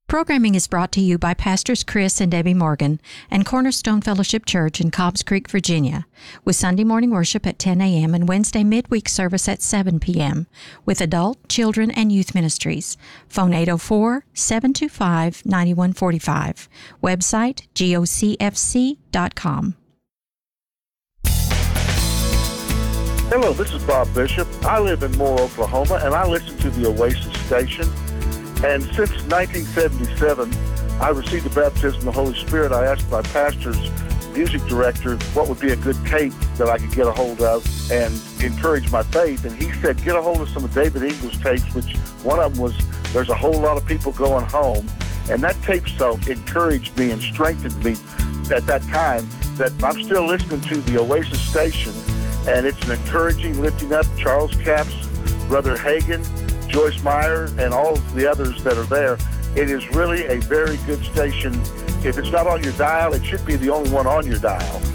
Programming is brought to you by Pastors Chris and Debbie Morgan and Cornerstone Fellowship Church in Cobbs Creek, Virginia, with Sunday morning worship at 10 a.m. and Wednesday midweek service at 7 p.m. with adult, children, and youth ministries. Phone 804-725-9145. Website gocfc.com. Hello, this is Bob Bishop. I live in Moore, Oklahoma, and I listen to the Oasis station. And since 1977, I received the baptism of the Holy Spirit. I asked my pastor's music director what would be a good tape that I could get a hold of and encourage my faith. And he said, get a hold of some of David Ingles' tapes, which one of them was There's a Whole Lot of People Going Home. And that tape so encouraged me and strengthened me at that time that I'm still listening to the Oasis station. And it's an encouraging, lifting up Charles Capps, Brother Hagin, Joyce Meyer, and all the others that are there. It is really a very good station. If it's not on your dial, it should be the only one on your dial.